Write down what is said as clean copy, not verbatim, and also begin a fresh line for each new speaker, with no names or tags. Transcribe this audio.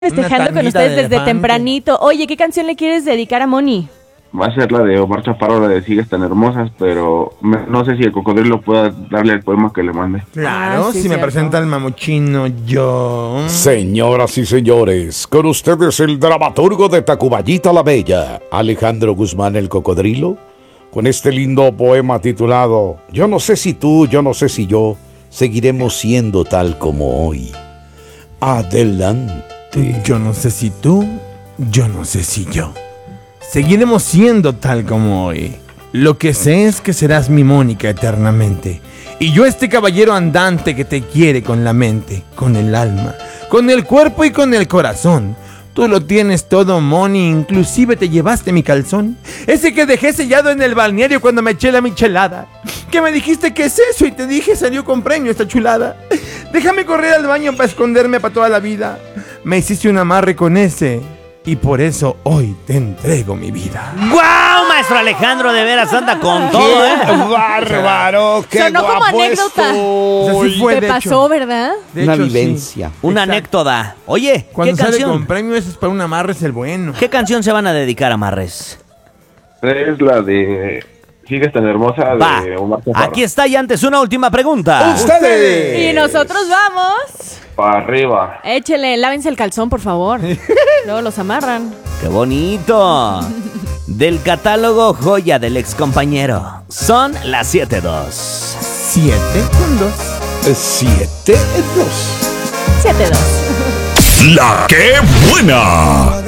Festejando con ustedes desde tempranito. Oye, ¿qué canción le quieres dedicar a Moni?
Va a ser la de Omar Chaparro, la de Sigues tan hermosas, pero no sé si el cocodrilo pueda darle el poema que le mande.
Claro,
sí,
si me
cierto.
presenta el mamuchino yo.
Señoras y señores, con ustedes el dramaturgo de Tacuballita la Bella, Alejandro Guzmán el Cocodrilo, con este lindo poema titulado Yo no sé si tú, yo no sé si yo, seguiremos siendo tal como hoy. Adelante.
Yo no sé si tú, yo no sé si yo. Seguiremos siendo tal como hoy. Lo que sé es que serás mi Mónica eternamente. Y yo este caballero andante que te quiere con la mente, con el alma, con el cuerpo y con el corazón. Tú lo tienes todo, Moni, inclusive te llevaste mi calzón. Ese que dejé sellado en el balneario cuando me eché la michelada. Que me dijiste que es eso y te dije salió con premio esta chulada. Déjame correr al baño para esconderme para toda la vida. Me hiciste un amarre con ese y por eso hoy te entrego mi vida.
¡Guau, maestro Alejandro! De veras anda con todo, ¿eh?
¡Bárbaro! ¡Qué
Sonó como
guapo
anécdota.
O sea, sí
estoy!
fue,
Te
de
pasó,
hecho.
¿verdad?
De
Una
hecho, sí.
vivencia.
Una
Exacto.
anécdota. Oye,
Cuando
¿qué
sale
canción?
con premio, eso es para un amarre, es el bueno.
¿Qué canción se van a dedicar a Marres?
Es la de Sigues tan hermosa
Va,
de Omar Chaparro.
aquí está y antes una última pregunta.
¡Ustedes!
Y nosotros vamos.
Para arriba.
Échele, lávense el calzón, por favor. Luego los amarran.
¡Qué bonito! Del catálogo Joya del ex compañero. Son las 7:02.
7 con 2.
7-2.
7-2.
La que buena.